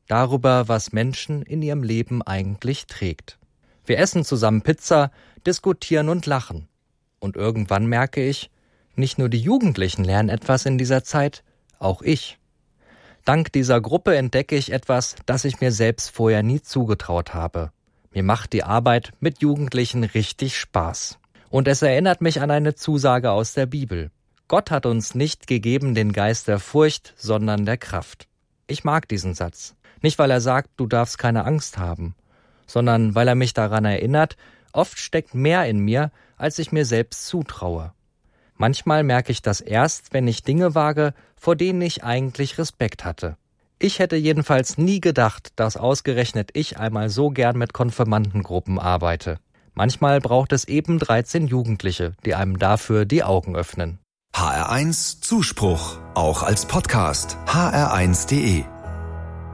darüber, was Menschen in ihrem Leben eigentlich trägt. Wir essen zusammen Pizza, diskutieren und lachen. Und irgendwann merke ich, nicht nur die Jugendlichen lernen etwas in dieser Zeit, auch ich. Dank dieser Gruppe entdecke ich etwas, das ich mir selbst vorher nie zugetraut habe. Mir macht die Arbeit mit Jugendlichen richtig Spaß. Und es erinnert mich an eine Zusage aus der Bibel. Gott hat uns nicht gegeben den Geist der Furcht, sondern der Kraft. Ich mag diesen Satz. Nicht, weil er sagt, du darfst keine Angst haben, sondern weil er mich daran erinnert, oft steckt mehr in mir, als ich mir selbst zutraue. Manchmal merke ich das erst, wenn ich Dinge wage, vor denen ich eigentlich Respekt hatte. Ich hätte jedenfalls nie gedacht, dass ausgerechnet ich einmal so gern mit Konfirmandengruppen arbeite. Manchmal braucht es eben 13 Jugendliche, die einem dafür die Augen öffnen. HR1 Zuspruch, auch als Podcast. hr1.de